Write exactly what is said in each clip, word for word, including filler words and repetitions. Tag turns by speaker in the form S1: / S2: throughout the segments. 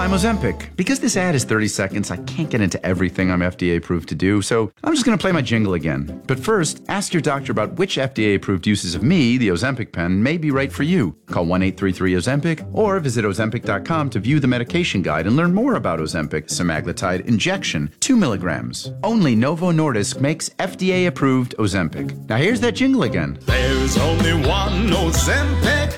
S1: I'm Ozempic. Because this ad is thirty seconds, I can't get into everything I'm F D A approved to do, so I'm just going to play my jingle again. But first, ask your doctor about which F D A approved uses of me, the Ozempic pen, may be right for you. Call one eight three three Ozempic or visit Ozempic dot com to view the medication guide and learn more about Ozempic semaglutide injection, two milligrams. Only Novo Nordisk makes F D A approved Ozempic. Now here's that jingle again.
S2: There's only one Ozempic.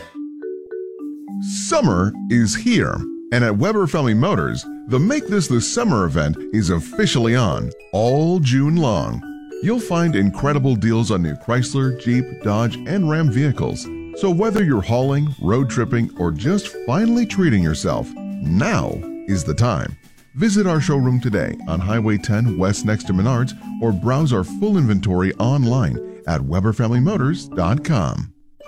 S3: Summer is here, and at Weber Family Motors, the Make This the Summer event is officially on all June long. You'll find incredible deals on new Chrysler, Jeep, Dodge, and Ram vehicles. So whether you're hauling, road tripping, or just finally treating yourself, now is the time. Visit our showroom today on Highway ten West next to Menards, or browse our full inventory online at Weber Family Motors dot com.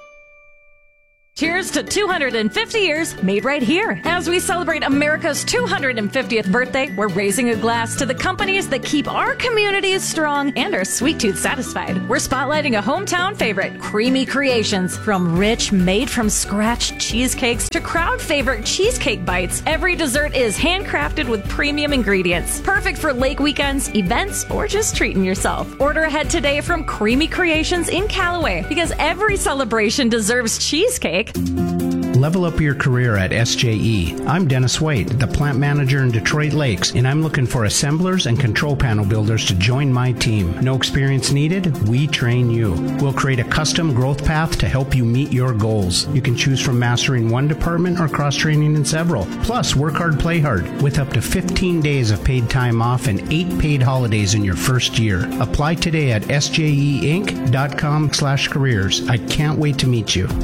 S4: Cheers to two hundred fifty years made right here. As we celebrate America's two hundred fiftieth birthday, we're raising a glass to the companies that keep our communities strong and our sweet tooth satisfied. We're spotlighting a hometown favorite, Creamy Creations. From rich, made-from-scratch cheesecakes to crowd favorite cheesecake bites, every dessert is handcrafted with premium ingredients. Perfect for lake weekends, events, or just treating yourself. Order ahead today from Creamy Creations in Callaway, because every celebration deserves cheesecake.
S5: Level up your career at S J E. I'm Dennis White, the plant manager in Detroit Lakes, and I'm looking for assemblers and control panel builders to join my team. No experience needed, we train you. We'll create a custom growth path to help you meet your goals. You can choose from mastering one department or cross-training in several. Plus, work hard, play hard, with up to fifteen days of paid time off and eight paid holidays in your first year. Apply today at S J E Inc dot com slash careers. I can't wait to meet you.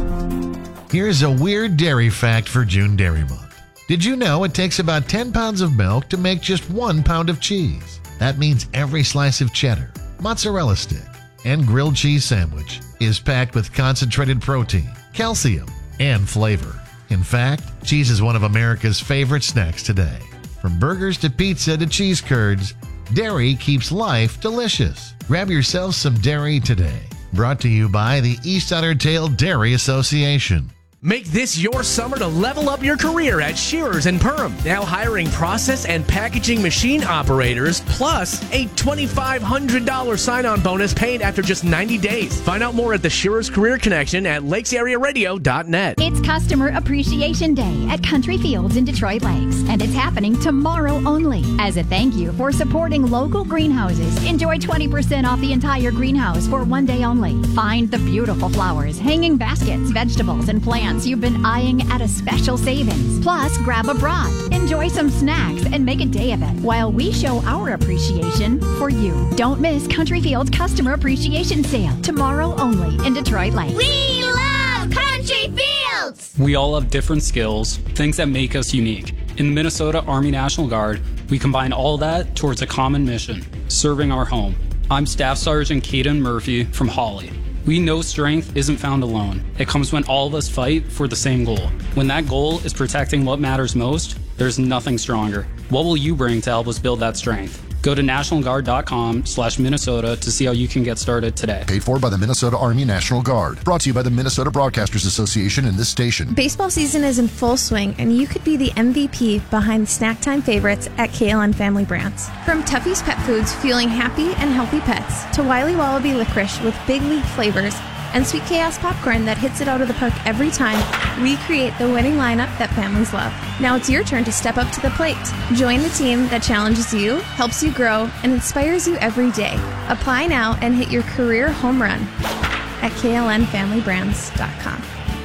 S6: Here's a weird dairy fact for June Dairy Month. Did you know it takes about ten pounds of milk to make just one pound of cheese? That means every slice of cheddar, mozzarella stick, and grilled cheese sandwich is packed with concentrated protein, calcium, and flavor. In fact, cheese is one of America's favorite snacks today. From burgers to pizza to cheese curds, dairy keeps life delicious. Grab yourself some dairy today. Brought to you by the East Otter Tail Dairy Association.
S7: Make this your summer to level up your career at Shearers and Perham. Now hiring process and packaging machine operators, plus a twenty-five hundred dollars sign-on bonus paid after just ninety days. Find out more at the Shearers Career Connection at lakes area radio dot net.
S8: It's Customer Appreciation Day at Country Fields in Detroit Lakes, and it's happening tomorrow only. As a thank you for supporting local greenhouses, enjoy twenty percent off the entire greenhouse for one day only. Find the beautiful flowers, hanging baskets, vegetables, and plants you've been eyeing at a special savings. Plus, grab a brat, enjoy some snacks, and make a day of it while we show our appreciation for you. Don't miss Country Fields Customer Appreciation Sale tomorrow only in Detroit Lakes.
S9: We love Country Fields!
S10: We all have different skills, things that make us unique. In the Minnesota Army National Guard, we combine all that towards a common mission, serving our home. I'm Staff Sergeant Caden Murphy from Hawley. We know strength isn't found alone. It comes when all of us fight for the same goal. When that goal is protecting what matters most, there's nothing stronger. What will you bring to help us build that strength? Go to national guard dot com slash Minnesota to see how you can get started today.
S11: Paid for by the Minnesota Army National Guard. Brought to you by the Minnesota Broadcasters Association and this station.
S12: Baseball season is in full swing, and you could be the M V P behind snack time favorites at K L N Family Brands. From Tuffy's Pet Foods, fueling happy and healthy pets, to Wiley Wallaby Licorice with big league flavors, and Sweet Chaos Popcorn that hits it out of the park every time, we create the winning lineup that families love. Now it's your turn to step up to the plate. Join the team that challenges you, helps you grow, and inspires you every day. Apply now and hit your career home run at K L N family brands dot com.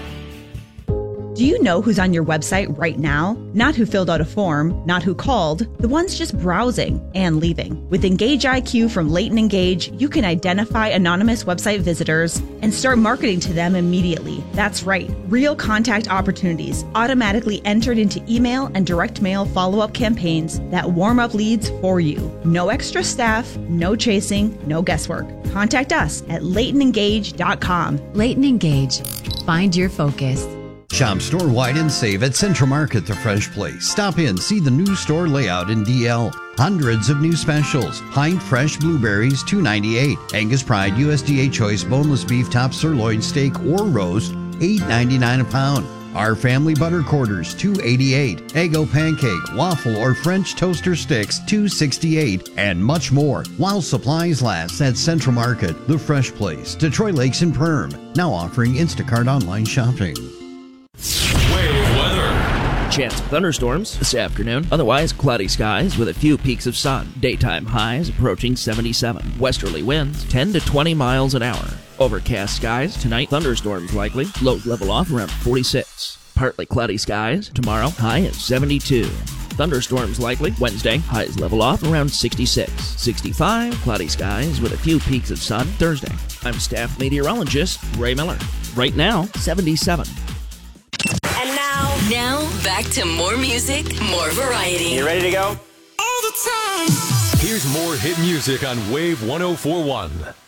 S13: Do you know who's on your website right now? Not who filled out a form, not who called, the ones just browsing and leaving. With Engage I Q from Leighton Engage, you can identify anonymous website visitors and start marketing to them immediately. That's right, real contact opportunities automatically entered into email and direct mail follow-up campaigns that warm up leads for you. No extra staff, no chasing, no guesswork. Contact us at Leighton Engage dot com.
S14: Leighton Engage. Find your focus.
S15: Shop store-wide and save at Central Market, the fresh place. Stop in, see the new store layout in D L. Hundreds of new specials. Pint fresh blueberries, two ninety-eight. Angus Pride U S D A Choice boneless beef top sirloin steak or roast, eight ninety-nine a pound. Our family butter quarters, two eighty-eight. Eggo pancake, waffle, or French toaster sticks, two sixty-eight. And much more. While supplies last at Central Market, The Fresh Place, Detroit Lakes and Perm. Now offering Instacart online shopping.
S16: Wave weather. Chance of thunderstorms this afternoon. Otherwise, cloudy skies with a few peaks of sun. Daytime highs approaching seventy-seven. Westerly winds ten to twenty miles an hour. Overcast skies tonight. Thunderstorms likely. Lows level off around forty-six. Partly cloudy skies tomorrow. High at seventy-two. Thunderstorms likely Wednesday. Highs level off around sixty-six. sixty-five. Cloudy skies with a few peaks of sun Thursday. I'm staff meteorologist Ray Miller. Right now, seventy-seven.
S17: And now, now back to more music, more variety.
S18: You ready to go?
S17: All the time.
S19: Here's more hit music on Wave one oh four point one.